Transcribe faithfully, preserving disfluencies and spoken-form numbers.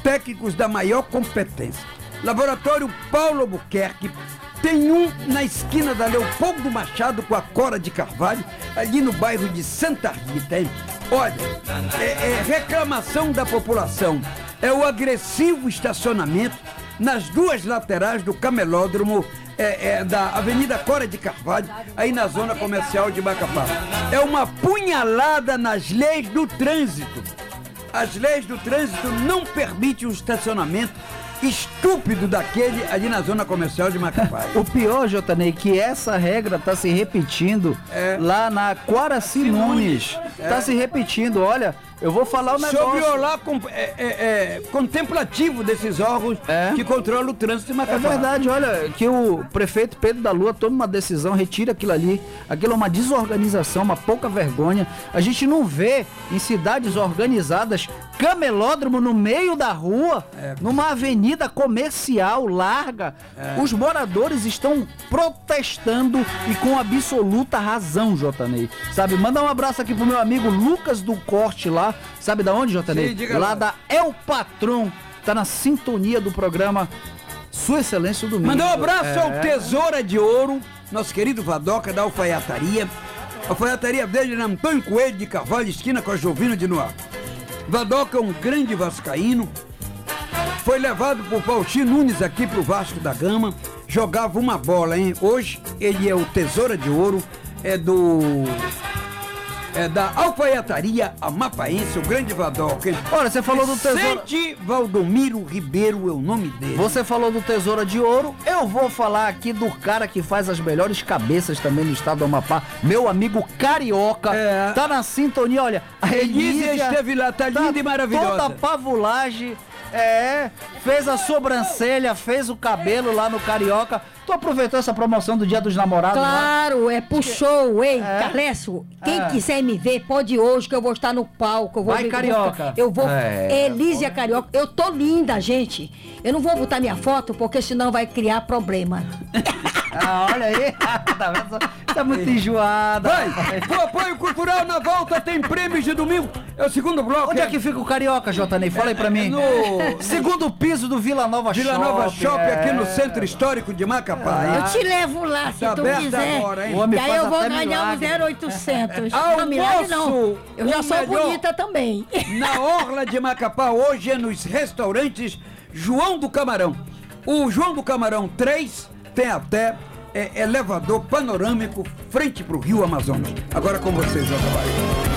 técnicos da maior competência. Laboratório Paulo Albuquerque tem um na esquina da Leopoldo Machado com a Cora de Carvalho, ali no bairro de Santa Rita, hein? Olha, é, é reclamação da população, é o agressivo estacionamento nas duas laterais do camelódromo é, é, da Avenida Cora de Carvalho, aí na zona comercial de Macapá. É uma punhalada nas leis do trânsito. As leis do trânsito não permitem o estacionamento estúpido daquele ali na zona comercial de Macapá. O pior, Jotanei, que essa regra tá se repetindo é. lá na Quaraci Nunes. É. Tá se repetindo, olha, eu vou falar um negócio. Sobre o olhar com, é, é, é, contemplativo desses órgãos é. que controlam o trânsito de Macapá. É verdade, olha, que o prefeito Pedro da Lua toma uma decisão, retira aquilo ali. Aquilo é uma desorganização, uma pouca vergonha. A gente não vê em cidades organizadas camelódromo no meio da rua, é. numa avenida comercial larga. É. Os moradores estão protestando e com absoluta razão, Jotanei. Sabe, mandar um abraço aqui pro meu amigo Lucas do Corte lá, sabe da onde, Jotanei? Sim, lá, lá da El Patrão, tá na sintonia do programa Sua Excelência o Domingo. Mandar um abraço é. ao Tesoura de Ouro, nosso querido Vadoca da Alfaiataria. A alfaiataria dele é na Antônio Coelho de Carvalho, esquina com a Jovino de Noar. Vadoca é um grande vascaíno, foi levado por Pauxi Nunes aqui pro Vasco da Gama, jogava uma bola, hein? Hoje ele é o Tesoura de Ouro, é do... é da Alfaiataria Amapaense, o grande Vadoca. Olha, você falou do Tesoura... Vicente Valdomiro Ribeiro é o nome dele. Você falou do Tesoura de Ouro, eu vou falar aqui do cara que faz as melhores cabeças também no estado do Amapá, meu amigo Carioca, é... tá na sintonia, olha, a Elísia esteve lá, tá linda tá e maravilhosa. Toda a pavulagem, é, fez a sobrancelha, fez o cabelo lá no Carioca. Tu aproveitou essa promoção do Dia dos Namorados? Claro, lá? é pro show, hein, é. Carlécio? Quem é. quiser me ver, pode ir hoje, que eu vou estar no palco. Eu vou Vai, ver, Carioca. Eu vou, é, Elísia Carioca. Eu tô linda, gente. Eu não vou botar minha foto, porque senão vai criar problema. Ah, olha aí. Tá vendo? Tá muito enjoada. Vai, o apoio cultural na volta tem prêmios de domingo. É o segundo bloco. Onde é, é que fica o Carioca, Jotanei? Fala aí pra mim. No segundo piso do Vila Nova Shopping. Vila Nova Shopping, é. aqui no Centro Histórico de Macapá. Eu te levo lá, se tá tu quiser. Agora, hein? E aí eu vou ganhar um zero oitocentos. Não, milagre não. Eu já sou bonita também. Na orla de Macapá, hoje é nos restaurantes João do Camarão. O João do Camarão três tem até é, elevador panorâmico frente pro Rio Amazonas. Agora com vocês, Otávio.